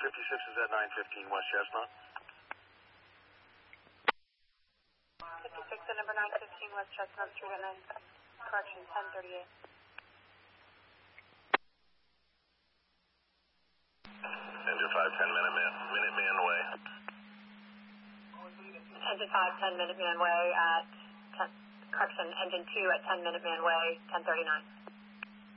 56 is at 915 West Chestnut. 56 at number 915 West Chestnut Street at 9, correction, 1038. Engine 5, 10 Minuteman Way. Engine 5, 10 Minuteman Way at 10, correction, engine 2 at 10 Minuteman Way, 1039.